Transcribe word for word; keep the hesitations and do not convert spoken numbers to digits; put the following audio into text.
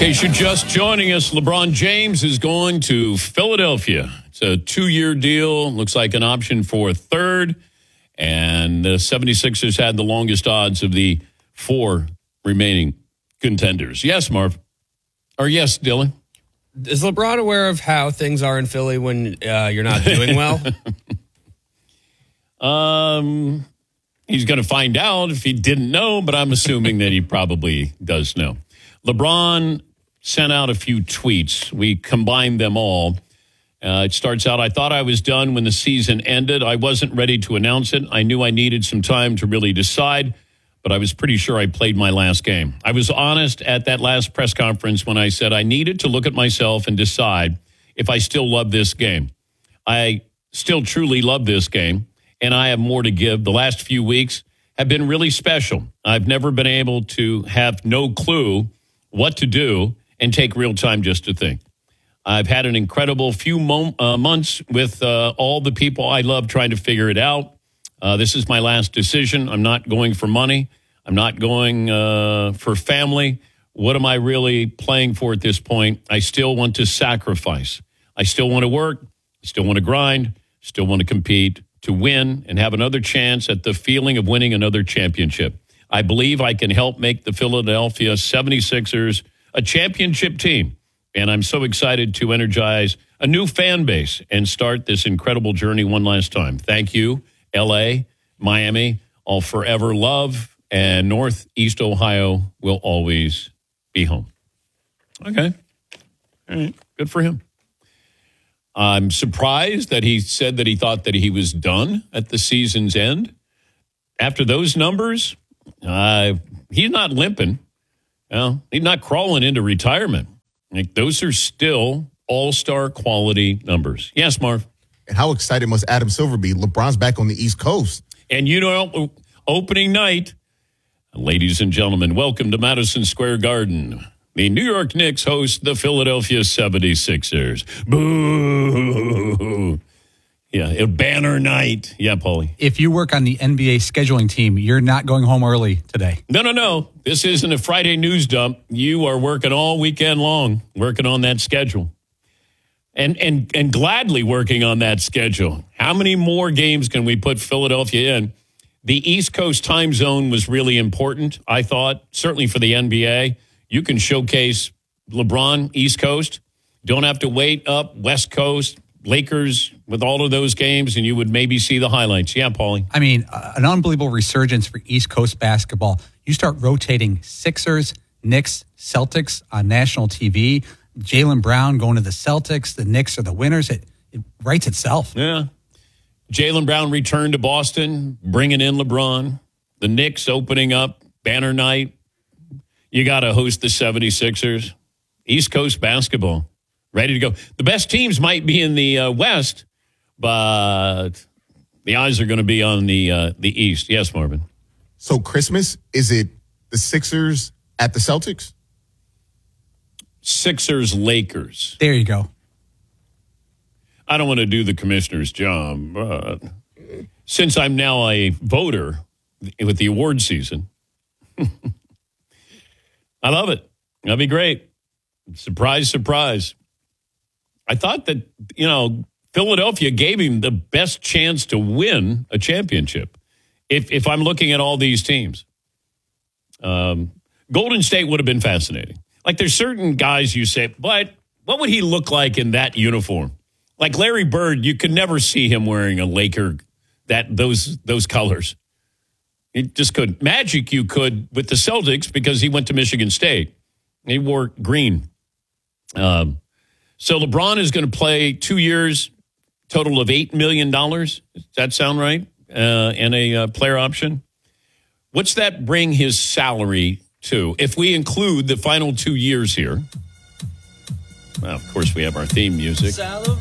case you're just joining us, LeBron James is going to Philadelphia. It's a two-year deal. Looks like an option for a third. And the seventy-sixers had the longest odds of the four remaining contenders. Yes, Marv. Or yes, Dylan. Is LeBron aware of how things are in Philly when uh, you're not doing well? um, he's going to find out if he didn't know, but I'm assuming that he probably does know. LeBron sent out a few tweets. We combined them all. Uh, it starts out, I thought I was done when the season ended. I wasn't ready to announce it. I knew I needed some time to really decide, but I was pretty sure I played my last game. I was honest at that last press conference when I said I needed to look at myself and decide if I still love this game. I still truly love this game, and I have more to give. The last few weeks have been really special. I've never been able to have no clue what to do and take real time just to think. I've had an incredible few mo- uh, months with uh, all the people I love trying to figure it out. Uh, this is my last decision. I'm not going for money. I'm not going uh, for family. What am I really playing for at this point? I still want to sacrifice. I still want to work. I still want to grind. Still want to compete to win and have another chance at the feeling of winning another championship. I believe I can help make the Philadelphia seventy-sixers a championship team. And I'm so excited to energize a new fan base and start this incredible journey one last time. Thank you, L A, Miami, all forever love, and Northeast Ohio will always be home. Okay. All right. Good for him. I'm surprised that he said that he thought that he was done at the season's end. After those numbers, uh, he's not limping. Well, he's not crawling into retirement. Like, those are still all-star quality numbers. Yes, Marv. And how excited must Adam Silver be? LeBron's back on the East Coast. And you know, opening night, ladies and gentlemen, welcome to Madison Square Garden. The New York Knicks host the Philadelphia seventy-sixers. Boo! Yeah, a banner night. Yeah, Paulie. If you work on the N B A scheduling team, you're not going home early today. No, no, no. This isn't a Friday news dump. You are working all weekend long, working on that schedule. And and and gladly working on that schedule. How many more games can we put Philadelphia in? The East Coast time zone was really important, I thought, certainly for the N B A. You can showcase LeBron East Coast. Don't have to wait up West Coast. Lakers with all of those games, and you would maybe see the highlights. Yeah, Paulie. I mean, uh, an unbelievable resurgence for East Coast basketball. You start rotating Sixers, Knicks, Celtics on national T V. Jaylen Brown going to the Celtics. The Knicks are the winners. It, it writes itself. Yeah. Jaylen Brown returned to Boston, bringing in LeBron. The Knicks opening up, banner night. You got to host the seventy-sixers. East Coast basketball. Ready to go. The best teams might be in the uh, West, but the eyes are going to be on the uh, the East. Yes, Marvin. So Christmas, is it the Sixers at the Celtics? Sixers, Lakers. There you go. I don't want to do the commissioner's job, but since I'm now a voter with the award season, I love it. That'll be great. Surprise, surprise. I thought that, you know, Philadelphia gave him the best chance to win a championship. If if I'm looking at all these teams, um, Golden State would have been fascinating. Like, there's certain guys you say, but what would he look like in that uniform? Like Larry Bird, you could never see him wearing a Laker, that those those colors. It just couldn't. Magic, you could with the Celtics because he went to Michigan State. He wore green. Um, so LeBron is going to play two years, total of eight million dollars. Does that sound right? Uh, and a uh, player option. What's that bring his salary to? If we include the final two years here. Well, of course, we have our theme music.